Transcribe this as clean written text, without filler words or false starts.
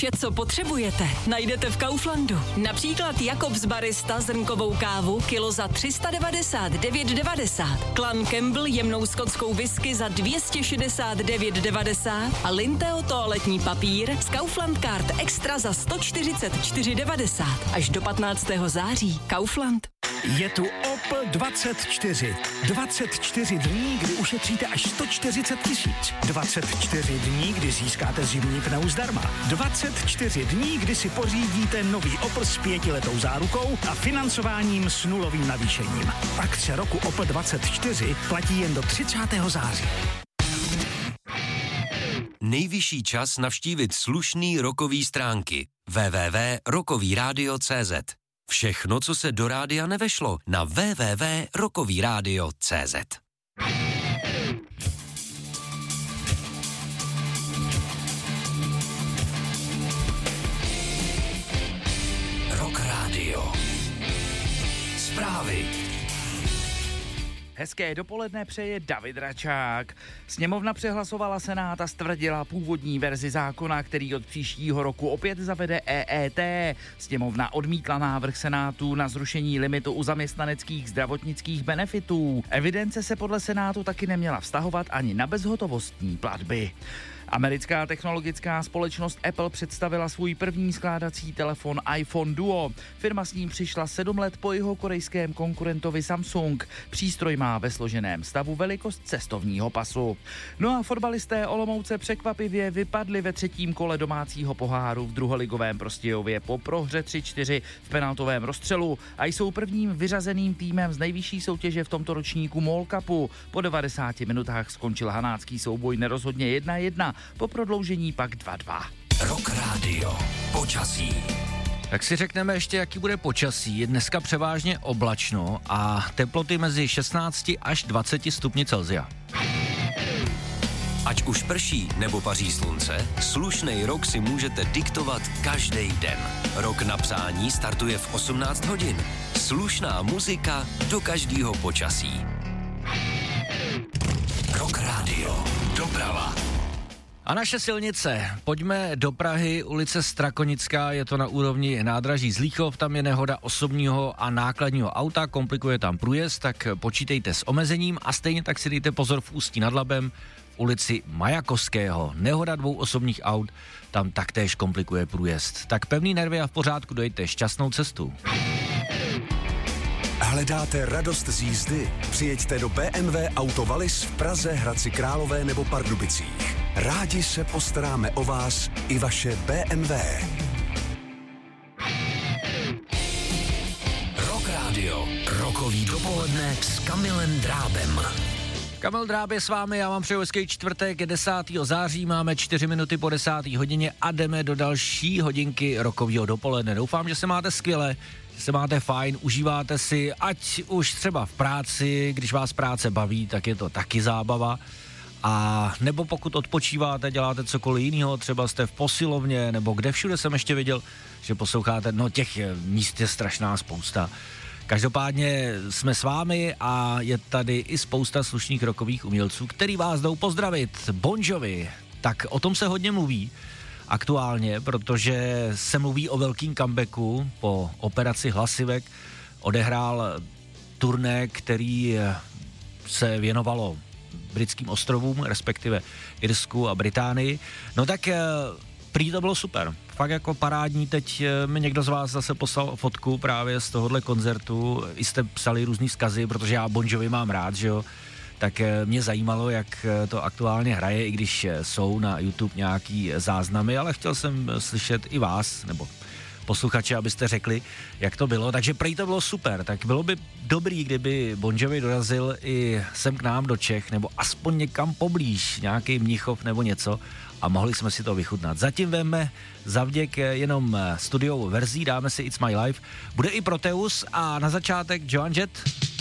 Vše, co potřebujete, najdete v Kauflandu. Například Jakobs Barista zrnkovou kávu kilo za 399,90. Clan Campbell jemnou skotskou whisky za 269,90 a Linteo toaletní papír z Kaufland Card Extra za 144,90. Až do 15. září. Kaufland. Je tu Opel 24. 24 dní, kdy ušetříte až 140 000. 24 dní, kdy získáte zimní pneu zdarma. 24 dní, kdy si pořídíte nový Opel s 5letou zárukou a financováním s nulovým navýšením. Akce roku Opel 24 platí jen do 30. září. Nejvyšší čas navštívit slušný rokový stránky. www.rokovyradio.cz. Všechno, co se do rádia nevešlo, na www.rokovyradio.cz. Rock Radio. Zprávy. Hezké dopoledne přeje David Račák. Sněmovna přehlasovala Senát a stvrdila původní verzi zákona, který od příštího roku opět zavede EET. Sněmovna odmítla návrh Senátu na zrušení limitu u zaměstnaneckých zdravotnických benefitů. Evidence se podle Senátu taky neměla vztahovat ani na bezhotovostní platby. Americká technologická společnost Apple představila svůj první skládací telefon iPhone Duo. Firma s ním přišla 7 let po jeho korejském konkurentovi Samsung. Přístroj má ve složeném stavu velikost cestovního pasu. No a fotbalisté Olomouce překvapivě vypadli ve 3. kole domácího poháru v druholigovém Prostějově po prohře 3-4 v penaltovém rozstřelu a jsou prvním vyřazeným týmem z nejvyšší soutěže v tomto ročníku MOL Cupu. Po 90 minutách skončil hanácký souboj nerozhodně 1-1, po prodloužení pak 2-2. Rock Radio. Počasí. Tak si řekneme ještě, jaký bude počasí. Je dneska převážně oblačno a teploty mezi 16 až 20 stupni Celsia. Ať už prší nebo paří slunce, slušnej rok si můžete diktovat každý den. Rok na přání startuje v 18 hodin. Slušná muzika do každého počasí. Rock Radio. Doprava. A naše silnice. Pojďme do Prahy, ulice Strakonická, je to na úrovni nádraží Zlíchov, tam je nehoda osobního a nákladního auta, komplikuje tam průjezd, tak počítejte s omezením a stejně tak si dejte pozor v Ústí nad Labem, v ulici Majakovského. Nehoda 2 osobních aut, tam taktéž komplikuje průjezd. Tak pevný nervy a v pořádku, dojďte šťastnou cestu. Hledáte radost z jízdy? Přijeďte do BMW Auto Wallis v Praze, Hradci Králové nebo Pardubicích. Rádi se postaráme o vás i vaše BMW. Rock Radio. Rokový dopoledne s Kamilem Drábem. Kamil Dráb je s vámi, já vám přeju hezký čtvrtek, 10. září, máme 4 minuty po 10. hodině a jdeme do další hodinky rokového dopoledne. Doufám, že se máte skvěle, že se máte fajn, užíváte si, ať už třeba v práci, když vás práce baví, tak je to taky zábava. A nebo pokud odpočíváte, děláte cokoliv jiného, třeba jste v posilovně, nebo kde všude jsem ještě viděl, že posloucháte, no těch míst je strašná spousta. Každopádně jsme s vámi a je tady i spousta slušných rockových umělců, který vás jdou pozdravit. Bon Jovi, tak o tom se hodně mluví aktuálně, protože se mluví o velkým comebacku po operaci hlasivek. Odehrál turné, který se věnovalo britským ostrovům, respektive Irsku a Británii. No tak prý to bylo super. Fakt jako parádní, teď mi někdo z vás zase poslal fotku právě z tohohle koncertu, i jste psali různý vzkazy, protože já Bon Jovi mám rád, že jo, tak mě zajímalo, jak to aktuálně hraje, i když jsou na YouTube nějaký záznamy, ale chtěl jsem slyšet i vás, nebo posluchače, abyste řekli, jak to bylo, takže prý to bylo super, tak bylo by dobrý, kdyby Bon Jovi dorazil i sem k nám do Čech, nebo aspoň někam poblíž, nějaký Mnichov nebo něco, a mohli jsme si to vychutnat. Zatím veme zavděk jenom studiovou verzí, dáme si It's My Life, bude i Proteus a na začátek Joan Jett.